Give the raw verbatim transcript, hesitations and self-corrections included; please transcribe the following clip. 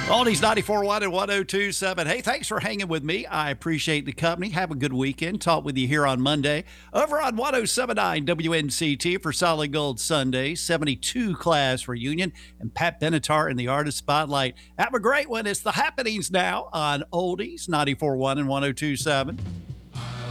Oldies ninety-four point one and one oh two point seven. Hey, thanks for hanging with me. I appreciate the company. Have a good weekend. Talk with you here on Monday over on one oh seven point nine W N C T for Solid Gold Sunday, seventy-two class reunion, and Pat Benatar in the Artist Spotlight. Have a great one. It's the happenings now on Oldies ninety-four point one and one oh two point seven.